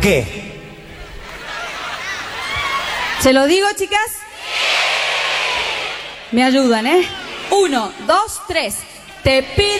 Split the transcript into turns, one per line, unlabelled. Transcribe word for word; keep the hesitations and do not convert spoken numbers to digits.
¿Qué?
¿Se lo digo, chicas? Me ayudan, ¿eh? Uno, dos, tres. Te pido